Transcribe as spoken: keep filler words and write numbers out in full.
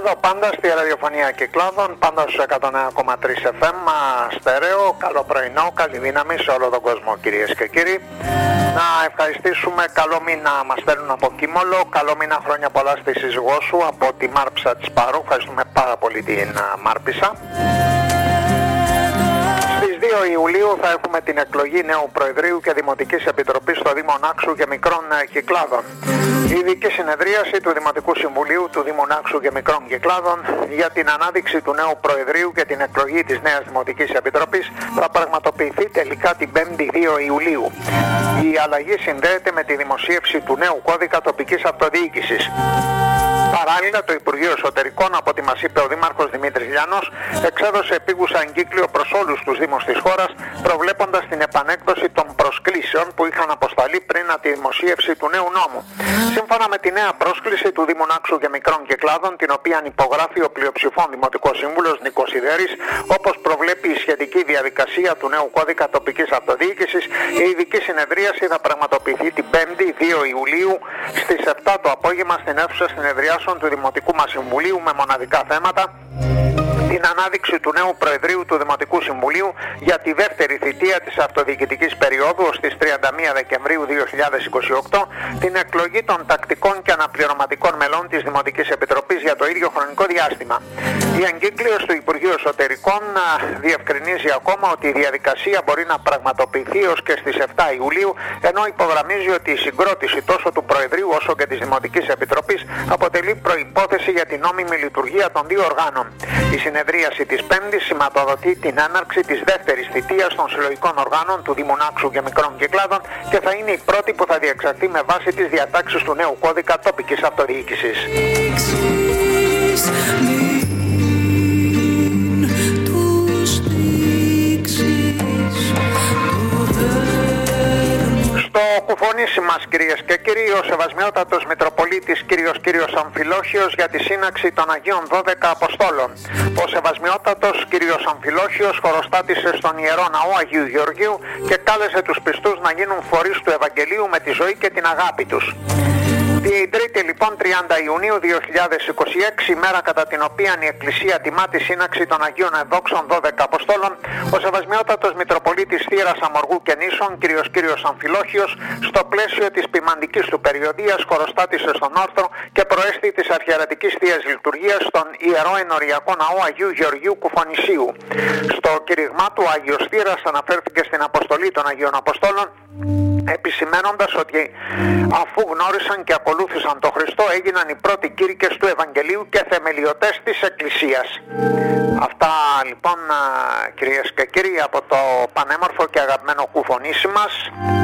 Εδώ πάντα στη ραδιοφωνία Κυκλάδων, πάντα στους εκατόν ένα κόμμα τρία εφ εμ στέρεο. Καλό πρωινό, καλή δύναμη σε όλο τον κόσμο, κυρίες και κύριοι. Να ευχαριστήσουμε, καλό μήνα μας στέλνουν από Κίμολο, καλό μήνα, χρόνια πολλά στη σύζυγό σου από τη Μάρπισσα της Πάρου. Ευχαριστούμε πάρα πολύ την Μάρπισσα. Στις δύο Ιουλίου θα έχουμε την εκλογή νέου Προεδρείου και Δημοτικής Επιτροπής στο Δήμο Νάξου και Μικρών Κυκλάδων. Η ειδική συνεδρίαση του Δημοτικού Συμβουλίου του Δήμου Νάξου και Μικρών Κυκλάδων για την ανάδειξη του νέου Προεδρείου και την εκλογή της νέας Δημοτικής Επιτροπής θα πραγματοποιηθεί τελικά την πέμπτη δύο Ιουλίου. Η αλλαγή συνδέεται με τη δημοσίευση του νέου κώδικα τοπικής αυτοδιοίκησης. Παράλληλα, το Υπουργείο Εσωτερικών, από ό,τι μας είπε ο Δήμαρχος Δημήτρης Λιάνος, εξέδωσε επίγουσα εγκύκλιο προς όλους τους Δήμους της χώρας, προβλέποντας την επανέκδοση των προσκλήσεων που είχαν αποσταλεί πριν από τη δημοσίευση του νέου νόμου. Σύμφωνα με τη νέα πρόσκληση του Δήμου Νάξου και Μικρών Κυκλάδων, την οποία υπογράφει ο πλειοψηφών Δημοτικός Σύμβουλος Νίκος Σιδέρης, όπως προβλέπει η σχετική διαδικασία του νέου κώδικα τοπικής αυτοδιοίκησης, η ειδική συνεδρίαση θα πραγματοποιηθεί την πέμπτη δύο Ιουλίου στις επτά το απόγευμα στην αίθουσα συνεδριάσεων του Δημοτικού μας Συμβουλίου με μοναδικά θέματα: την ανάδειξη του νέου Προεδρείου του Δημοτικού Συμβουλίου για τη δεύτερη θητεία της αυτοδιοικητικής περίοδου ως τις τριάντα μία Δεκεμβρίου δύο χιλιάδες είκοσι οκτώ, την εκλογή των τακτικών και αναπληρωματικών μελών της Δημοτικής Επιτροπής για το ίδιο χρονικό διάστημα. Η εγκύκλειος του Υπουργείου Εσωτερικών διευκρινίζει ακόμα ότι η διαδικασία μπορεί να πραγματοποιηθεί ως και στις επτά Ιουλίου, ενώ υπογραμμίζει ότι η συγκρότηση τόσο του Προεδρείου όσο και της Δημοτικής Επιτροπής αποτελεί προϋπόθεση για την νόμιμη λειτουργία των δύο οργάνων. Η συνεδρίαση της Πέμπτης σηματοδοτεί την έναρξη της δεύτερης θητείας των συλλογικών οργάνων του Δήμου Νάξου και Μικρών Κυκλάδων και θα είναι η πρώτη που θα διεξαχθεί με βάση τις διατάξεις του νέου κώδικα τοπικής αυτοδιοίκησης. Στο κουφονίσι μας, κυρίες και κύριοι, ο Σεβασμιότατος Μητροπολίτης κύριος κύριος Αμφιλόχιος για τη σύναξη των Αγίων δώδεκα Αποστόλων. Ο Σεβασμιότατος κύριος Αμφιλόχιος χωροστάτησε στον Ιερό Ναό Αγίου Γεωργίου και κάλεσε τους πιστούς να γίνουν φορείς του Ευαγγελίου με τη ζωή και την αγάπη τους. Την Τρίτη λοιπόν τριάντα Ιουνίου δύο χιλιάδες είκοσι έξι, ημέρα κατά την οποία η Εκκλησία τιμά τη σύναξη των Αγίων Εδόξων δώδεκα Αποστόλων, ο Σεβασμιότατος Μητροπολίτης Θήρας Αμοργού και Νήσων κύριος κύριος Αμφιλόχιος, στο πλαίσιο της ποιμαντικής του περιοδίας, χωροστάτησε στον όρθρο και προέστη της αρχιερατικής θείας λειτουργίας στον Ιερό Ενοριακό Ναό Αγίου Γεωργίου Κουφονησίου. Στο κήρυγμά του, ο Άγιος Θήρας αναφέρθηκε στην αποστολή των Αγίων Αποστόλων, επισημαίνοντας ότι αφού γνώρισαν και ακολούθησαν τον Χριστό, έγιναν οι πρώτοι κήρυκες του Ευαγγελίου και θεμελιωτές της Εκκλησίας. Αυτά λοιπόν, κυρίες και κύριοι, από το πανέμορφο και αγαπημένο κουφονίσι μας.